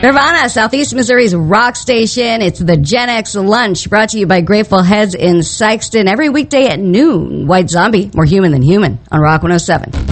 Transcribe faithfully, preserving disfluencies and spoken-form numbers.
Nirvana, Southeast Missouri's rock station. It's the Gen X Lunch, brought to you by Grateful Heads in Sykeston every weekday at noon. White Zombie, more human than human, on Rock one oh seven.